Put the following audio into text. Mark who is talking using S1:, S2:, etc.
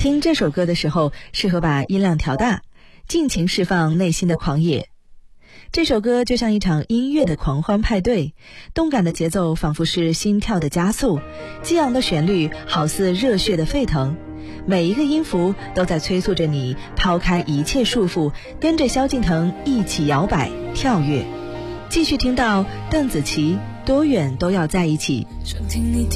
S1: 听这首歌的时候，适合把音量调大，尽情释放内心的狂野。这首歌就像一场音乐的狂欢派对，动感的节奏仿佛是心跳的加速，激昂的旋律好似热血的沸腾，每一个音符都在催促着你抛开一切束缚，跟着萧敬腾一起摇摆跳跃。继续听到邓紫棋，多远都要在一起。
S2: 想听你